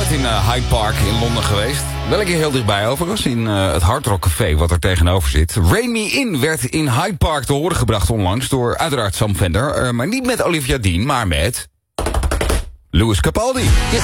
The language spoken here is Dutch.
net in Hyde Park in Londen geweest. Wel een keer heel dichtbij overigens, in het Hard Rock Café wat er tegenover zit. Rain Me In werd in Hyde Park te horen gebracht onlangs door uiteraard Sam Fender. Maar niet met Olivia Dean, maar met Lewis Capaldi.